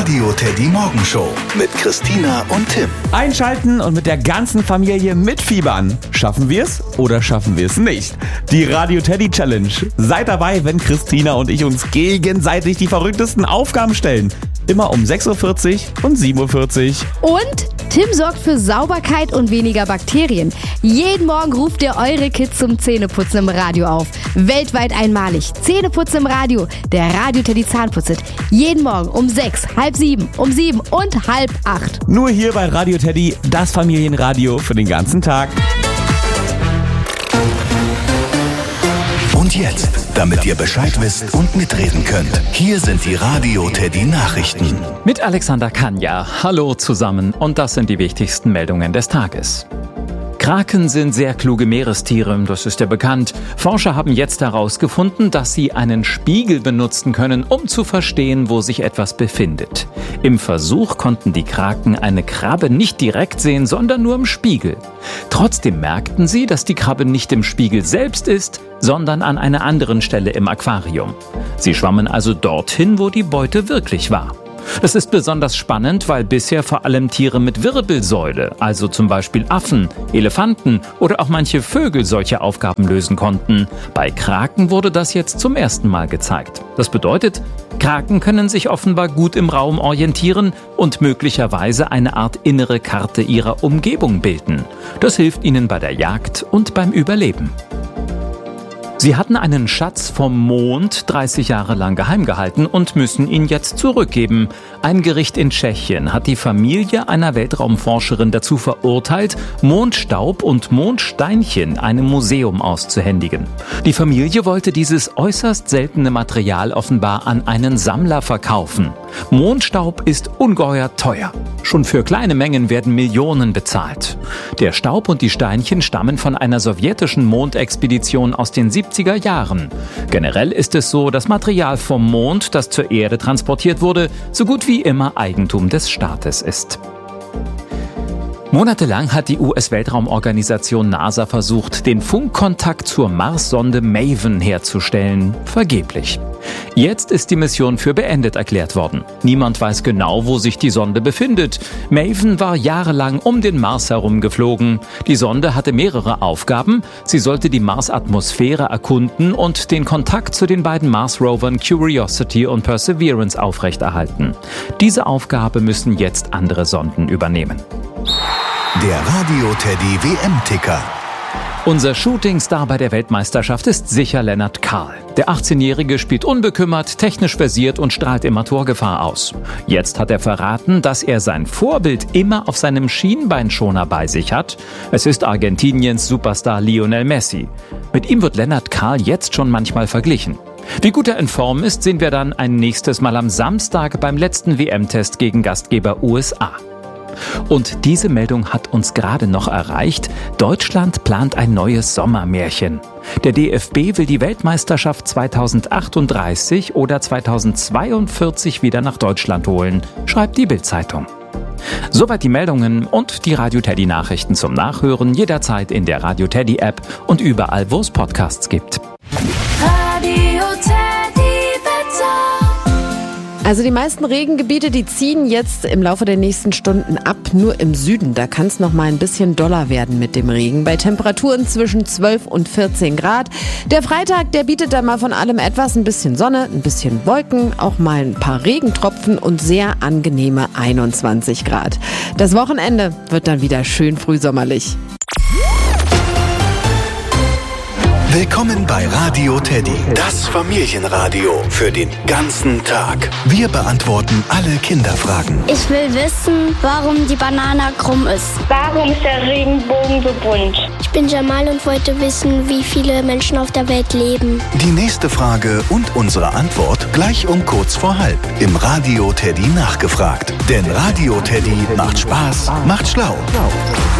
Radio Teddy Morgenshow mit Christina und Tim. Einschalten und mit der ganzen Familie mitfiebern. Schaffen wir es oder schaffen wir es nicht? Die Radio Teddy Challenge. Seid dabei, wenn Christina und ich uns gegenseitig die verrücktesten Aufgaben stellen. Immer um 6.40 Uhr und 7.40 Uhr. Und Tim sorgt für Sauberkeit und weniger Bakterien. Jeden Morgen ruft er eure Kids zum Zähneputzen im Radio auf. Weltweit einmalig. Zähneputzen im Radio. Der Radio Teddy Zahnputzit. Jeden Morgen um 6, halb 7, um 7 und halb 8. Nur hier bei Radio Teddy, das Familienradio für den ganzen Tag. Und jetzt, damit ihr Bescheid wisst und mitreden könnt, hier sind die Radio Teddy Nachrichten. Mit Alexander Kanja. Hallo zusammen und das sind die wichtigsten Meldungen des Tages. Kraken sind sehr kluge Meerestiere, das ist ja bekannt. Forscher haben jetzt herausgefunden, dass sie einen Spiegel benutzen können, um zu verstehen, wo sich etwas befindet. Im Versuch konnten die Kraken eine Krabbe nicht direkt sehen, sondern nur im Spiegel. Trotzdem merkten sie, dass die Krabbe nicht im Spiegel selbst ist, sondern an einer anderen Stelle im Aquarium. Sie schwammen also dorthin, wo die Beute wirklich war. Das ist besonders spannend, weil bisher vor allem Tiere mit Wirbelsäule, also zum Beispiel Affen, Elefanten oder auch manche Vögel solche Aufgaben lösen konnten. Bei Kraken wurde das jetzt zum ersten Mal gezeigt. Das bedeutet, Kraken können sich offenbar gut im Raum orientieren und möglicherweise eine Art innere Karte ihrer Umgebung bilden. Das hilft ihnen bei der Jagd und beim Überleben. Sie hatten einen Schatz vom Mond 30 Jahre lang geheim gehalten und müssen ihn jetzt zurückgeben. Ein Gericht in Tschechien hat die Familie einer Weltraumforscherin dazu verurteilt, Mondstaub und Mondsteinchen einem Museum auszuhändigen. Die Familie wollte dieses äußerst seltene Material offenbar an einen Sammler verkaufen. Mondstaub ist ungeheuer teuer. Schon für kleine Mengen werden Millionen bezahlt. Der Staub und die Steinchen stammen von einer sowjetischen Mondexpedition aus den 70er Jahren. Generell ist es so, dass Material vom Mond, das zur Erde transportiert wurde, so gut wie immer Eigentum des Staates ist. Monatelang hat die US-Weltraumorganisation NASA versucht, den Funkkontakt zur Marssonde MAVEN herzustellen. Vergeblich. Jetzt ist die Mission für beendet erklärt worden. Niemand weiß genau, wo sich die Sonde befindet. MAVEN war jahrelang um den Mars herum geflogen. Die Sonde hatte mehrere Aufgaben. Sie sollte die Marsatmosphäre erkunden und den Kontakt zu den beiden Mars-Rovern Curiosity und Perseverance aufrechterhalten. Diese Aufgabe müssen jetzt andere Sonden übernehmen. Der Radio Teddy WM-Ticker. Unser Shootingstar bei der Weltmeisterschaft ist sicher Lennart Kahl. Der 18-Jährige spielt unbekümmert, technisch versiert und strahlt immer Torgefahr aus. Jetzt hat er verraten, dass er sein Vorbild immer auf seinem Schienbeinschoner bei sich hat. Es ist Argentiniens Superstar Lionel Messi. Mit ihm wird Lennart Kahl jetzt schon manchmal verglichen. Wie gut er in Form ist, sehen wir dann ein nächstes Mal am Samstag beim letzten WM-Test gegen Gastgeber USA. Und diese Meldung hat uns gerade noch erreicht. Deutschland plant ein neues Sommermärchen. Der DFB will die Weltmeisterschaft 2038 oder 2042 wieder nach Deutschland holen, schreibt die Bild-Zeitung. Soweit die Meldungen und die Radio Teddy Nachrichten zum Nachhören jederzeit in der Radio Teddy App und überall, wo es Podcasts gibt. Radio Teddy Wetter. Also die meisten Regengebiete, die ziehen jetzt im Laufe der nächsten Stunden ab. Nur im Süden, da kann es noch mal ein bisschen doller werden mit dem Regen. Bei Temperaturen zwischen 12 und 14 Grad. Der Freitag, der bietet dann mal von allem etwas. Ein bisschen Sonne, ein bisschen Wolken, auch mal ein paar Regentropfen und sehr angenehme 21 Grad. Das Wochenende wird dann wieder schön frühsommerlich. Willkommen bei Radio Teddy, das Familienradio für den ganzen Tag. Wir beantworten alle Kinderfragen. Ich will wissen, warum die Banane krumm ist. Warum ist der Regenbogen so bunt? Ich bin Jamal und wollte wissen, wie viele Menschen auf der Welt leben. Die nächste Frage und unsere Antwort gleich um kurz vor halb im Radio Teddy nachgefragt. Denn Radio Teddy macht Spaß, macht schlau.